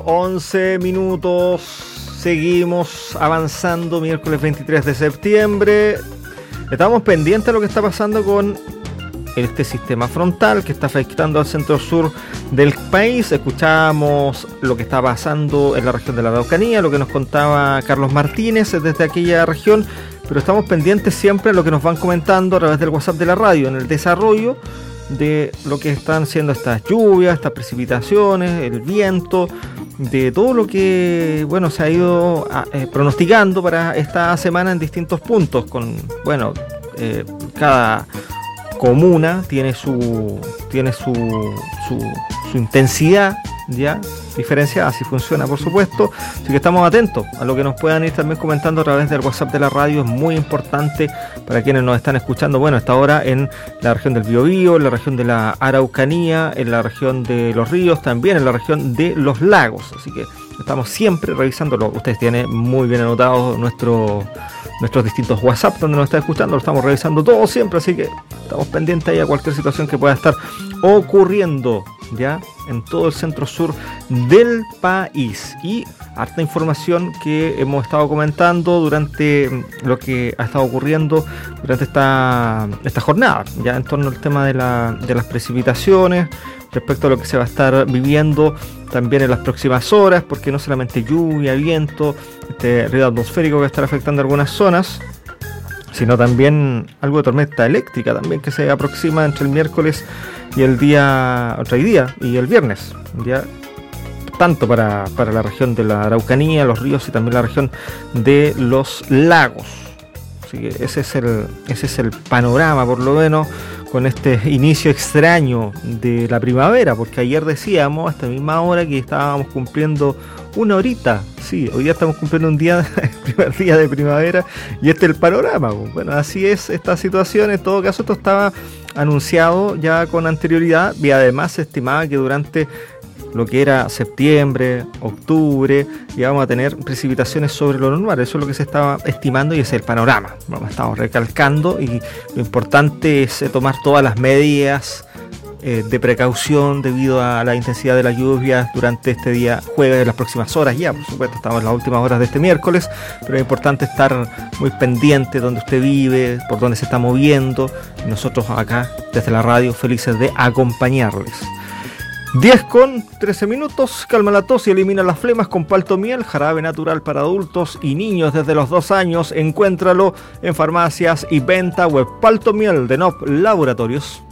11 minutos, seguimos avanzando, miércoles 23 de septiembre. Estamos pendientes de lo que está pasando con este sistema frontal que está afectando al centro sur del país. Escuchamos lo que está pasando en la región de la Araucanía, lo que nos contaba Carlos Martínez desde aquella región, pero estamos pendientes siempre de lo que nos van comentando a través del WhatsApp de la radio, en el desarrollo de lo que están siendo estas lluvias, estas precipitaciones, el viento, de todo lo que se ha ido pronosticando para esta semana en distintos puntos. Cada comuna tiene su intensidad ya diferenciada, así funciona, por supuesto. Así que estamos atentos a lo que nos puedan ir también comentando a través del WhatsApp de la radio. Es muy importante para quienes nos están escuchando, a esta hora en la región del Biobío, en la región de la Araucanía, en la región de los ríos, también en la región de los lagos. Así que estamos siempre revisándolo. Ustedes tienen muy bien anotados nuestros distintos WhatsApp donde nos están escuchando, lo estamos revisando todo siempre, así que estamos pendientes ahí a cualquier situación que pueda estar ocurriendo ya en todo el centro sur del país. Y harta información que hemos estado comentando durante lo que ha estado ocurriendo durante esta jornada, ya en torno al tema de las precipitaciones, respecto a lo que se va a estar viviendo también en las próximas horas, porque no solamente lluvia, viento, este ruido atmosférico que va a estar afectando algunas zonas, sino también algo de tormenta eléctrica también que se aproxima entre el miércoles y el viernes, ya tanto para la región de la Araucanía, los ríos y también la región de los lagos. Así que ese es el panorama, por lo menos, con este inicio extraño de la primavera, porque ayer decíamos a esta misma hora que estábamos cumpliendo una horita. Sí, hoy día estamos cumpliendo el primer día de primavera, y este es el panorama. Bueno, así es esta situación. En todo caso, esto estaba anunciado ya con anterioridad, y además se estimaba que durante lo que era septiembre, octubre, íbamos a tener precipitaciones sobre lo normal. Eso es lo que se estaba estimando y ese es el panorama. Estamos recalcando, y lo importante es tomar todas las medidas de precaución debido a la intensidad de las lluvias durante este día jueves, en las próximas horas ya. Por supuesto, estamos en las últimas horas de este miércoles, pero es importante estar muy pendiente de donde usted vive, por donde se está moviendo, y nosotros acá desde la radio felices de acompañarles. 10:13 minutos, calma la tos y elimina las flemas con Paltomiel, jarabe natural para adultos y niños desde los 2 años. Encuéntralo en farmacias y venta web. Paltomiel de NOP Laboratorios.